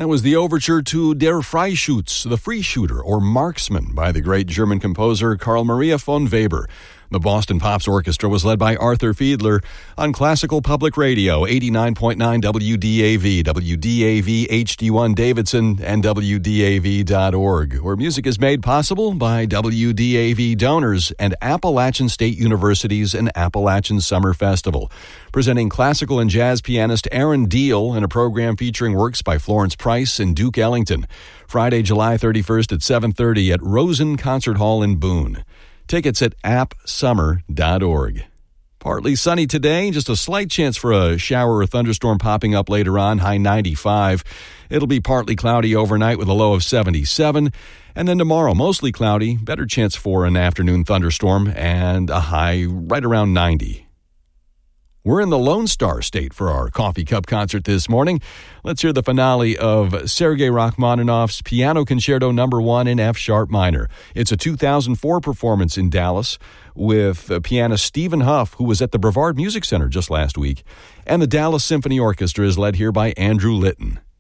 That was the overture to Der Freischütz, the Free Shooter, or Marksman, by the great German composer Karl Maria von Weber. The Boston Pops Orchestra was led by Arthur Fiedler on Classical Public Radio, 89.9 WDAV, WDAV HD1 Davidson, and WDAV.org, where music is made possible by WDAV donors and Appalachian State University's and Appalachian Summer Festival, presenting classical and jazz pianist Aaron Deal in a program featuring works by Florence Price and Duke Ellington. Friday, July 31st at 7:30 at Rosen Concert Hall in Boone. Tickets at appsummer.org. Partly sunny today, just a slight chance for a shower or thunderstorm popping up later on, high 95. It'll be partly cloudy overnight with a low of 77. And then tomorrow, mostly cloudy, better chance for an afternoon thunderstorm and a high right around 90. We're in the Lone Star State for our Coffee Cup concert this morning. Let's hear the finale of Sergei Rachmaninoff's Piano Concerto No. 1 in F-sharp minor. It's a 2004 performance in Dallas with pianist Stephen Huff, who was at the Brevard Music Center just last week. And the Dallas Symphony Orchestra is led here by Andrew Litton.